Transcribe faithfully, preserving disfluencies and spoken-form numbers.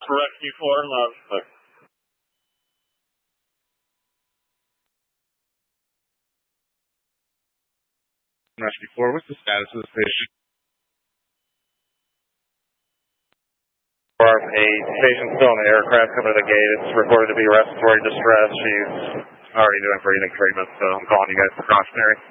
Rescue four, love. Rescue four, what's the status of this patient? eight, patient's still in the aircraft coming to the gate. It's reported to be respiratory distress. She's already doing breathing treatment, so I'm calling you guys precautionary.